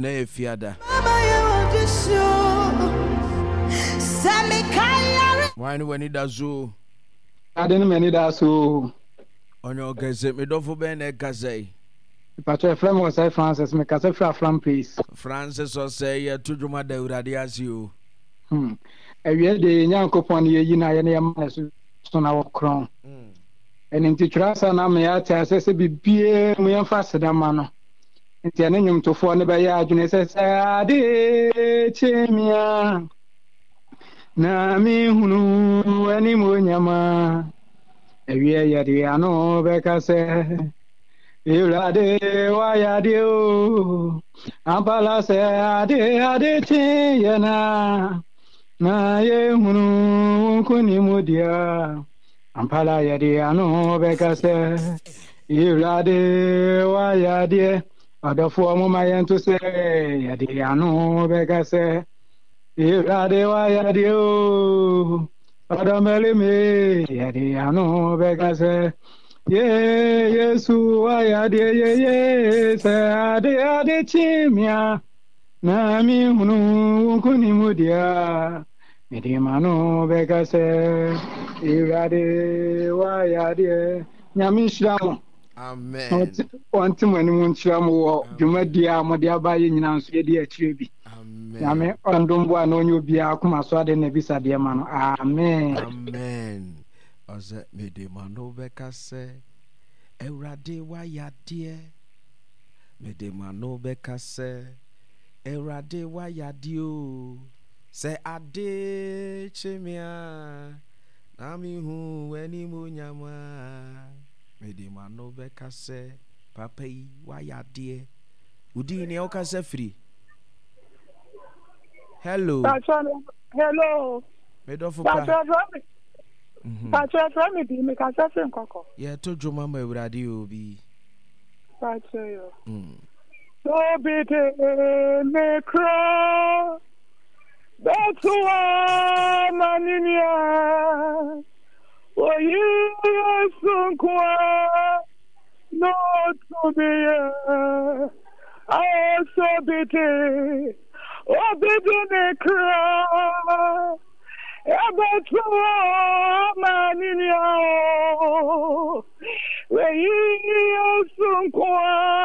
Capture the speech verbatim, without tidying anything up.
Mene fiada. Why no when da zo? I didn't many da so. On your gaze me do for ben e gaze. Patrick Flem was say Francis me kase fra flam please. Francis or say ya to dwuma da urade asio. Hmm. Ewie de Nyankopon ye yi na ye na ye ma so so na wo kron. Hmm. Eni nti twasa na me ya ta se se bibie mu yemfa sedama no. Nti ene nyum tofo ne be ya adwene se se ade chemia. Na mi hunu eni mo nyama. Ewie ye de ano be kase. Irade wa ya de o. Ampala se ade ade chena. Na ye hunu kuni mudia ampala ya de ano bekase irade wa ya de adafo mo mayen to se ya de ano bekase irade wa ya de o adamele me ya de ano bekase ye yesu wa ya de ye ye se ade ade chimia na mi hunu kuni mudia midimano bekase irade wa yade nyami shiramu amen wanti mani mun shiramu wo dwumadia mode abaye nyina nso ye de akire bi amen nyame ondombo ana onye obi akoma so ade na bisa de ma no amen amen oze midimano bekase irade wa yade midimano bekase Erade wa yadio se ade chemia na mi hu weni mo nyama mede mano bekase papa yi wa yade udi ni o kase free hello hello me do fu pa mhm pa cha tra me bi me kase free nkoko ye to dwuma ma erade obi pa cha yo mm so bitte me cry that's why maninia oh you so kwa no to be I so bitte oh bitte me cry that's why maninia oh you so kwa